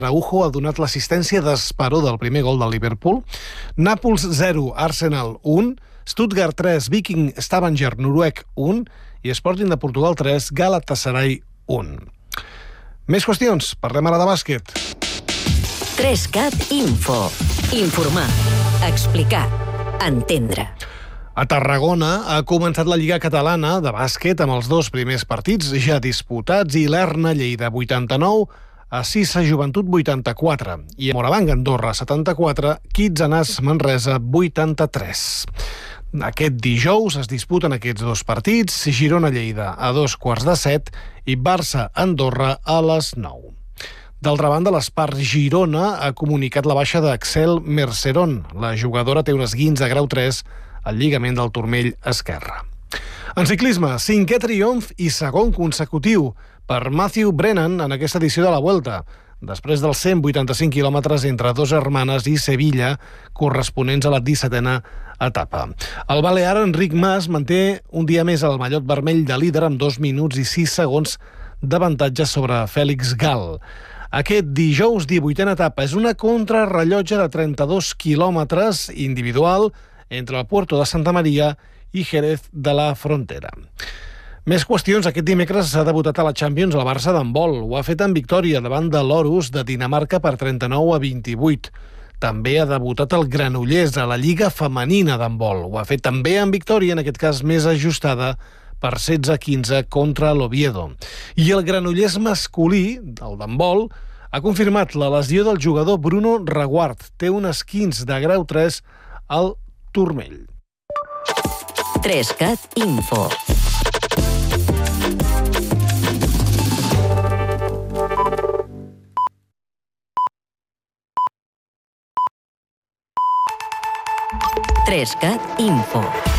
Araujo ha donat l'assistència d'esperó del primer gol del Liverpool. Nàpols 0, Arsenal 1, Stuttgart 3, Viking Stavanger noruec 1 i Sporting de Portugal 3, Galatasaray 1. Més qüestions, parlem ara de bàsquet. 3CAT Info. Informar, explicar, entendre. A Tarragona ha començat la Lliga Catalana de bàsquet amb els 2 primers partits ja disputats i l'Erna Lleida 89, a Sissa Joventut 84 i a Morabanc Andorra 74, Kitsanàs Manresa 83. Aquest dijous es disputen aquests 2 partits, Girona-Lleida a 2:15 i Barça-Andorra a les 9. D'altra banda, l'Espart Girona ha comunicat la baixa d'Axel Mercerón. La jugadora té un esguinç de grau 3 al lligament del turmell esquerre. En ciclisme, 5è triomf i 2è consecutiu per Matthew Brennan en aquesta edició de la Vuelta, després dels 185 quilòmetres entre Dos Hermanes i Sevilla, corresponents a la 17a etapa. El balear Enric Mas manté un dia més el mallot vermell de líder amb 2 minuts i 6 segons d'avantatge sobre Fèlix Gal. Aquest dijous 18a etapa és una contrarrellotge de 32 quilòmetres individual entre el Puerto de Santa Maria i Jerez de la Frontera. Més qüestions. Aquest dimecres s'ha debutat a la Champions el Barça d'handbol. Ho ha fet en victòria davant de l'Orus de Dinamarca per 39-28. També ha debutat el Granollers a la Lliga Femenina d'handbol. Ho ha fet també en victòria, en aquest cas més ajustada, per 16-15 contra l'Oviedo. I el Granollers masculí, el d'handbol, ha confirmat la lesió del jugador Bruno Reguard. Té un esquinç de grau 3 al turmell. 3CAT Info. Info.